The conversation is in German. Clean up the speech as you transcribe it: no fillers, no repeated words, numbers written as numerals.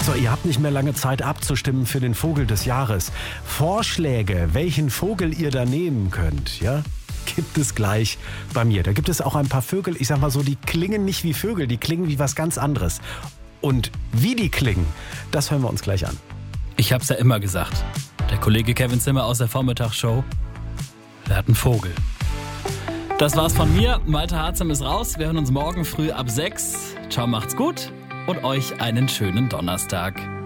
So, ihr habt nicht mehr lange Zeit abzustimmen für den Vogel des Jahres. Vorschläge, welchen Vogel ihr da nehmen könnt, ja, gibt es gleich bei mir. Da gibt es auch ein paar Vögel, ich sag mal so, die klingen nicht wie Vögel, die klingen wie was ganz anderes. Und wie die klingen, das hören wir uns gleich an. Ich hab's ja immer gesagt. Der Kollege Kevin Zimmer aus der Vormittagsshow, der hat einen Vogel. Das war's von mir. Malte Harzem ist raus. Wir hören uns morgen früh ab 6. Ciao, macht's gut und euch einen schönen Donnerstag.